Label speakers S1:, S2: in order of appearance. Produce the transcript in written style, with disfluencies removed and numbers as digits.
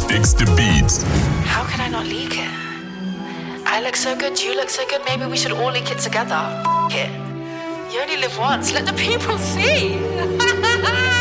S1: Dickste Beats.
S2: How could I not leak it? I look so good, you look so good, maybe we should all leak it together. F it. You only live once, let the people see.